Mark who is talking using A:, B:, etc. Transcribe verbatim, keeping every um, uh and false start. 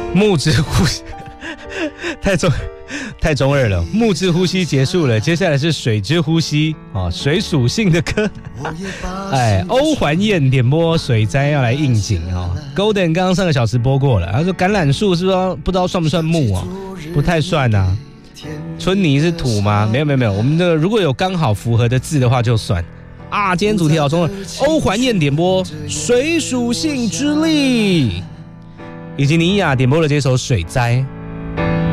A: 木质呼吸，太中太中二了。木质呼吸结束了，接下来是水之呼吸哦，水属性的歌。哎，欧环燕点播水灾要来应景哦。Golden 刚刚上个小时播过了，他说橄榄树是不是不知道算不算木哦？不太算啊。春泥是土吗？没有没有没有，我们的如果有刚好符合的字的话就算。啊，今天主题好中了，欧环燕点播水属性之力。以及尼亚点播了这首水灾。